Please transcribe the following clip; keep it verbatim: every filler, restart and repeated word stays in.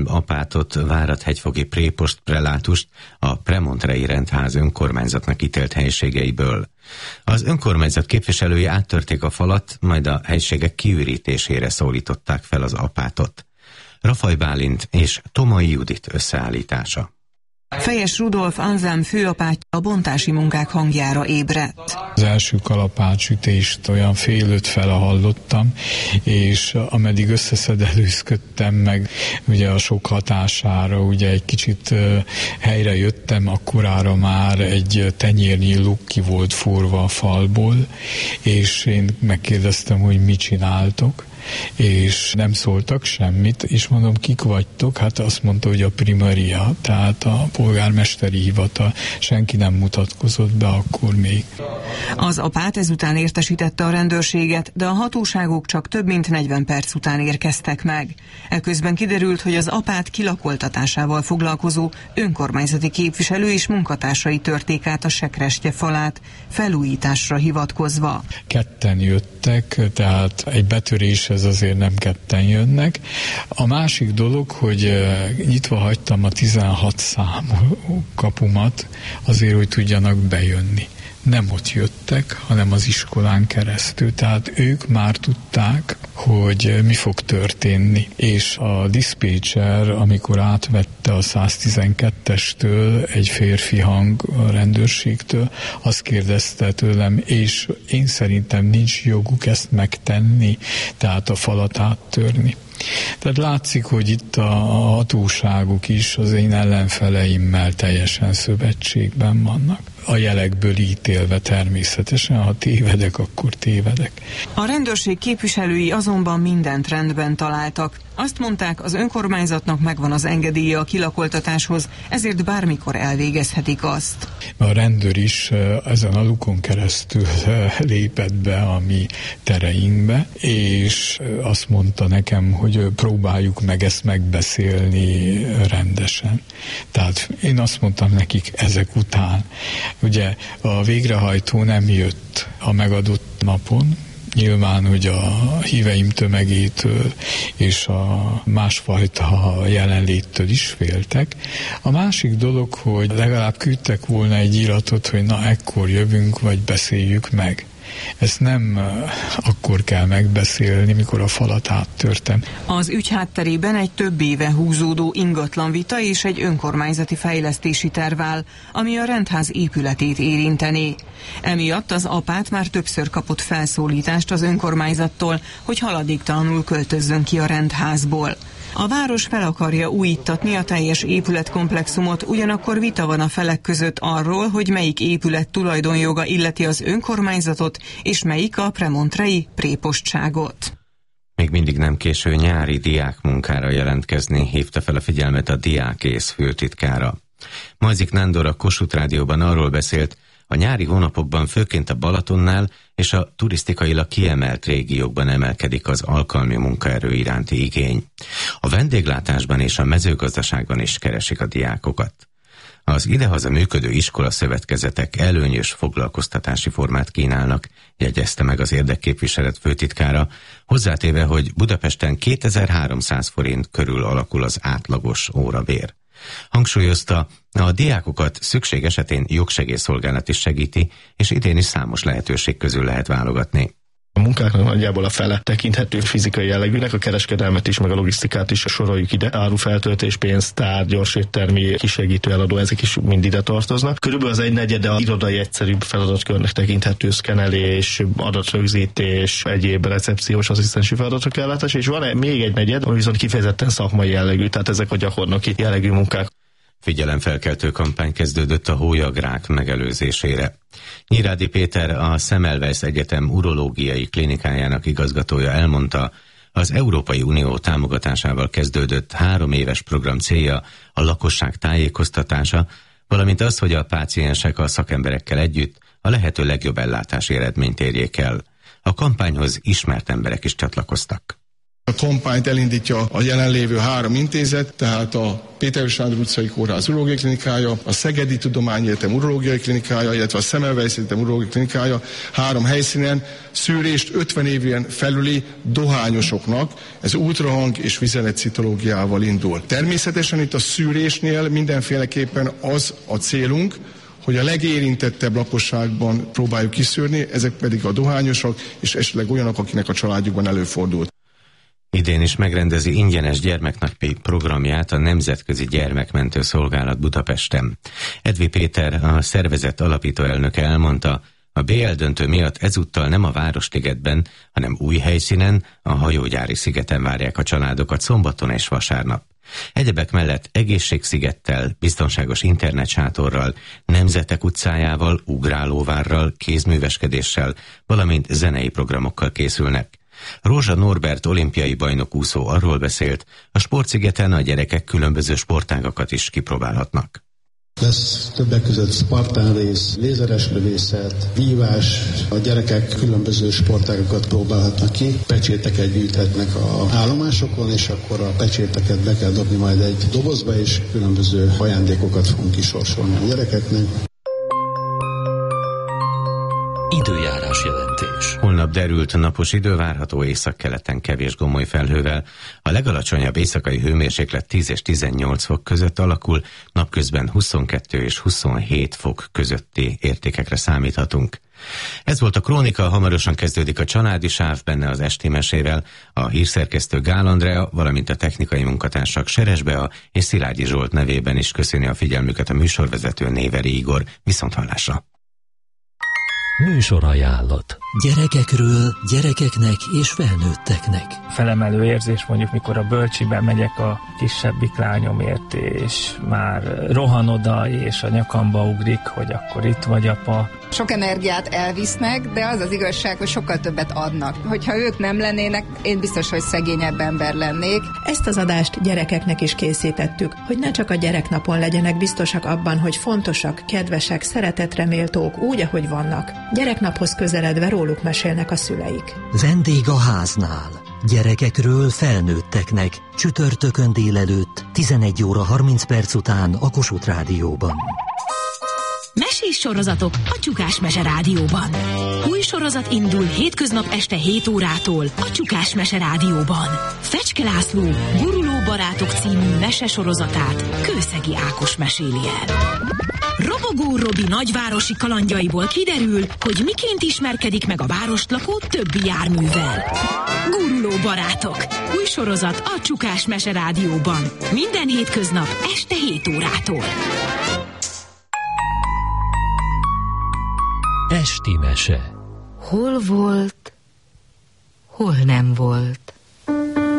Apátot, Várad-hegyfogi prépost prelátust a Premontrei rendház önkormányzatnak ítélt helyiségeiből. Az önkormányzat képviselői áttörték a falat, majd a helyiségek kiürítésére szólították fel az apátot. Rafaj Bálint és Tomai Judit összeállítása. Fejes Rudolf Anselm főapátja a bontási munkák hangjára ébredt. Az első kalapácsütést olyan fél öt fele hallottam, és ameddig összeszedelőzködtem meg, ugye a sok hatására, ugye egy kicsit helyre jöttem, akkorára már egy tenyérnyi luk ki volt forva a falból, és én megkérdeztem, hogy mit csináltok, és nem szóltak semmit, és mondom, kik vagytok? Hát azt mondta, hogy a primaria, tehát a polgármesteri hivatal, senki nem mutatkozott be akkor még. Az apát ezután értesítette a rendőrséget, de a hatóságok csak több mint negyven perc után érkeztek meg. Eközben kiderült, hogy az apát kilakoltatásával foglalkozó önkormányzati képviselő és munkatársai törték át a sekrestye falát, felújításra hivatkozva. Ketten jöttek, tehát egy betörés ez azért nem ketten jönnek. A másik dolog, hogy nyitva hagytam a tizenhat számú kapumat azért, hogy tudjanak bejönni. Nem ott jöttek, hanem az iskolán keresztül. Tehát ők már tudták, hogy mi fog történni. És a diszpécser, amikor átvette a száztizenkettestől egy férfi hang a rendőrségtől, azt kérdezte tőlem, és én szerintem nincs joguk ezt megtenni, tehát a falat áttörni. Tehát látszik, hogy itt a hatóságok is az én ellenfeleimmel teljesen szövetségben vannak. A jelekből ítélve természetesen, ha tévedek, akkor tévedek. A rendőrség képviselői azonban mindent rendben találtak. Azt mondták, az önkormányzatnak megvan az engedélye a kilakoltatáshoz, ezért bármikor elvégezhetik azt. A rendőr is ezen a lukon keresztül lépett be a mi tereinkbe, és azt mondta nekem, hogy próbáljuk meg ezt megbeszélni rendesen. Tehát én azt mondtam nekik ezek után, ugye a végrehajtó nem jött a megadott napon, nyilván, hogy a híveim tömegétől és a másfajta jelenléttől is féltek. A másik dolog, hogy legalább küldtek volna egy iratot, hogy na ekkor jövünk, vagy beszéljük meg. Ezt nem akkor kell megbeszélni, mikor a falat áttörtem. Az ügy hátterében egy több éve húzódó ingatlanvita és egy önkormányzati fejlesztési terv áll, ami a rendház épületét érintené. Emiatt az apát már többször kapott felszólítást az önkormányzattól, hogy haladéktalanul költözzön ki a rendházból. A város fel akarja újítatni a teljes épületkomplexumot, ugyanakkor vita van a felek között arról, hogy melyik épület tulajdonjoga illeti az önkormányzatot, és melyik a premontrei prépostságot. Még mindig nem késő nyári diákmunkára jelentkezni, hívta fel a figyelmet a Diákész főtitkára. Majzik Nándor a Kossuth Rádióban arról beszélt, a nyári hónapokban főként a Balatonnál és a turisztikailag kiemelt régiókban emelkedik az alkalmi munkaerő iránti igény. A vendéglátásban és a mezőgazdaságban is keresik a diákokat. Az idehaza működő iskolaszövetkezetek előnyös foglalkoztatási formát kínálnak, jegyezte meg az érdekképviselet főtitkára, hozzátéve, hogy Budapesten kétezer-háromszáz forint körül alakul az átlagos órabér. Hangsúlyozta, a diákokat szükség esetén jogsegélyszolgálat is segíti, és idén is számos lehetőség közül lehet válogatni. A munkáknak nagyjából a fele tekinthető fizikai jellegűnek, a kereskedelmet is, meg a logisztikát is soroljuk ide. Árufeltöltés, pénztár, gyorséttermi, kisegítő eladó, ezek is mind ide tartoznak. Körülbelül az egy negyede a irodai egyszerűbb feladatkörnek tekinthető, szkenelés, adatrögzítés, egyéb recepciós, asszisztensi feladatok ellátás, és van még egy negyed, ami viszont kifejezetten szakmai jellegű, tehát ezek a gyakornoki jellegű munkák. Figyelemfelkeltő kampány kezdődött a hólyagrák megelőzésére. Nyírádi Péter, a Semmelweis Egyetem urológiai klinikájának igazgatója elmondta, az Európai Unió támogatásával kezdődött három éves program célja a lakosság tájékoztatása, valamint az, hogy a páciensek a szakemberekkel együtt a lehető legjobb ellátási eredményt érjék el. A kampányhoz ismert emberek is csatlakoztak. A kampányt elindítja a jelenlévő három intézet, tehát a Péter Sándor utcai kórház urológiai klinikája, a Szegedi Tudományegyetem urológiai klinikája, illetve a Semmelweis Egyetem urológiai klinikája három helyszínen szűrést ötven éven felüli dohányosoknak, ez ultrahang és vizeletcitológiával indul. Természetesen itt a szűrésnél mindenféleképpen az a célunk, hogy a legérintettebb lakosságban próbáljuk kiszűrni, ezek pedig a dohányosok és esetleg olyanok, akinek a családjukban előfordult. Idén is megrendezi ingyenes gyermeknapi programját a Nemzetközi Gyermekmentő Szolgálat Budapesten. Edvi Péter, a szervezet alapító elnöke elmondta, a bé el döntő miatt ezúttal nem a Városligetben, hanem új helyszínen, a Hajógyári szigeten várják a családokat szombaton és vasárnap. Egyebek mellett egészségszigettel, biztonságos internetsátorral, Nemzetek utcájával, ugrálóvárral, kézműveskedéssel, valamint zenei programokkal készülnek. Rózsa Norbert olimpiai bajnok úszó arról beszélt, a sportszigeten a gyerekek különböző sportágakat is kipróbálhatnak. Lesz többek között spartán rész, lézeres lövészet, vívás, a gyerekek különböző sportágokat próbálhatnak ki, pecséteket gyűjthetnek a állomásokon, és akkor a pecséteket be kell dobni majd egy dobozba, és különböző ajándékokat fogunk kisorsolni a gyerekeknek. Időjárás jelentés. Holnap derült napos idő várható, északkeleten kevés gomoly felhővel. A legalacsonyabb éjszakai hőmérséklet tíz és tizennyolc fok között alakul, napközben huszonkettő és huszonhét fok közötti értékekre számíthatunk. Ez volt a Krónika, hamarosan kezdődik a családi sáv, benne az esti mesével. A hírszerkesztő Gál Andrea, valamint a technikai munkatársak Seres Bea és Szilágyi Zsolt nevében is köszöni a figyelmüket a műsorvezető Néveri Igor. Viszonthallásra! Műsorajánlat. Gyerekekről, gyerekeknek és felnőtteknek. Felemelő érzés mondjuk, mikor a bölcsibe megyek a kisebbik lányomért, és már rohan oda, és a nyakamba ugrik, hogy akkor itt vagy, apa. Sok energiát elvisznek, de az az igazság, hogy sokkal többet adnak. Hogyha ők nem lennének, én biztos, hogy szegényebb ember lennék. Ezt az adást gyerekeknek is készítettük, hogy ne csak a gyereknapon legyenek biztosak abban, hogy fontosak, kedvesek, szeretetre méltók úgy, ahogy vannak. Gyereknaphoz közeledve róluk mesélnek a szüleik. Vendég a háznál. Gyerekekről felnőtteknek. Csütörtökön délelőtt, tizenegy óra harminc perc után a Kossuth Rádióban. Mesés sorozatok a Csukás Mese Rádióban. Új sorozat indul hétköznap este hét órától a Csukás Mese Rádióban. Fecske László Guruló barátok című mese sorozatát Kőszegi Ákos meséli el. Robogó Robi nagyvárosi kalandjaiból kiderül, hogy miként ismerkedik meg a várost lakó többi járművel. Guruló barátok. Új sorozat a Csukás Mese Rádióban. Minden hétköznap este hét órától. Esti mese. Hol volt, hol nem volt.